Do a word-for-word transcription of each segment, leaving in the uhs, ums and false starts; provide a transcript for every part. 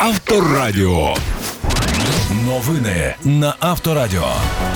Авторадіо. Новини на Авторадіо.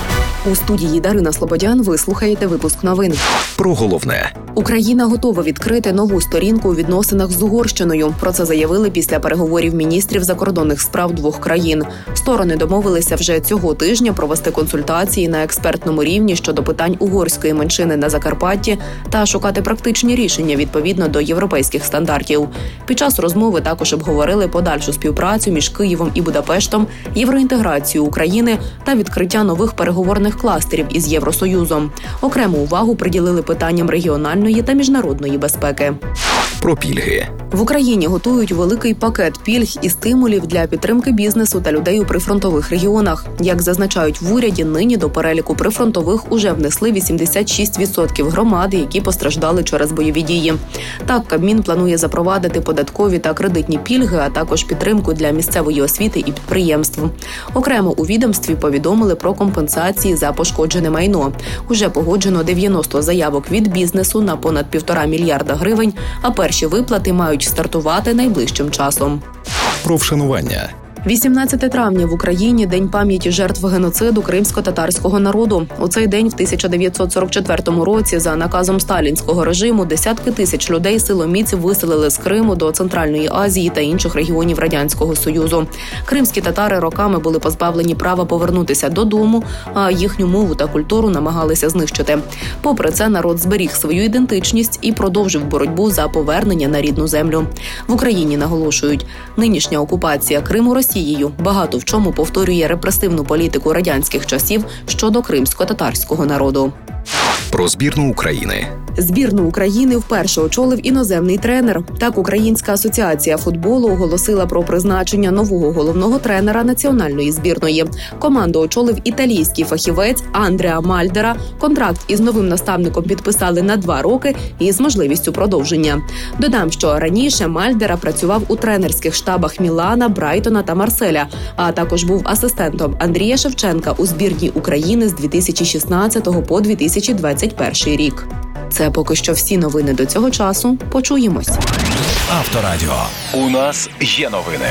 У студії Дарина Слободян ви слухаєте випуск новин. Про головне. Україна готова відкрити нову сторінку у відносинах з Угорщиною. Про це заявили після переговорів міністрів закордонних справ двох країн. Сторони домовилися вже цього тижня провести консультації на експертному рівні щодо питань угорської меншини на Закарпатті та шукати практичні рішення відповідно до європейських стандартів. Під час розмови також обговорили подальшу співпрацю між Києвом і Будапештом, євроінтеграцію України та відкриття нових переговорних кластерів із Євросоюзом. Окрему увагу приділили питанням регіональної та міжнародної безпеки. Про пільги. В Україні готують великий пакет пільг і стимулів для підтримки бізнесу та людей у прифронтових регіонах. Як зазначають в уряді, нині до переліку прифронтових уже внесли вісімдесят шість відсотків громад, які постраждали через бойові дії. Так, Кабмін планує запровадити податкові та кредитні пільги, а також підтримку для місцевої освіти і підприємств. Окремо у відомстві повідомили про компенсації за пошкоджене майно. Уже погоджено дев'яносто заявок від бізнесу на понад півтора мільярда гривень, а перші виплати мають стартувати найближчим часом. Про вшанування. вісімнадцяте травня в Україні – День пам'яті жертв геноциду кримсько-татарського народу. У цей день в тисяча дев'ятсот сорок четвертому році за наказом сталінського режиму десятки тисяч людей силоміць виселили з Криму до Центральної Азії та інших регіонів Радянського Союзу. Кримські татари роками були позбавлені права повернутися додому, а їхню мову та культуру намагалися знищити. Попри це, народ зберіг свою ідентичність і продовжив боротьбу за повернення на рідну землю. В Україні наголошують, нинішня окупація Криму Росією багато в чому повторює репресивну політику радянських часів щодо кримсько-татарського народу. Про збірну України. Збірну України вперше очолив іноземний тренер. Так, Українська асоціація футболу оголосила про призначення нового головного тренера національної збірної. Команду очолив італійський фахівець Андреа Мальдера. Контракт із новим наставником підписали на два роки і з можливістю продовження. Додам, що раніше Мальдера працював у тренерських штабах Мілана, Брайтона та Марселя, а також був асистентом Андрія Шевченка у збірній України з дві тисячі шістнадцятого по дві тисячі двадцять перший рік. Це поки що всі новини до цього часу. Почуємось. Авторадіо. У нас є новини.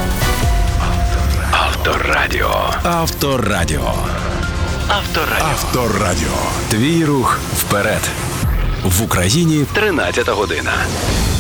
Авторадіо. Авторадіо. Авторадіо. Авторадіо. Твій рух вперед. В Україні тринадцята година.